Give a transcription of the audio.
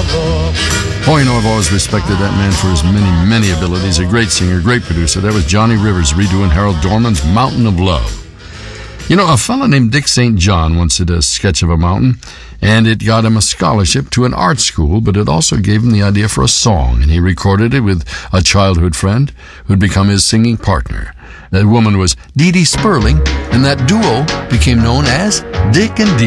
Oh, you know, I've always respected that man for his many, many abilities. A great singer, great producer. That was Johnny Rivers redoing Harold Dorman's Mountain of Love. You know, a fella named Dick St. John once did a sketch of a mountain, and it got him a scholarship to an art school, but it also gave him the idea for a song, and he recorded it with a childhood friend who'd become his singing partner. That woman was Dee Dee Sperling, and that duo became known as Dick and Dee.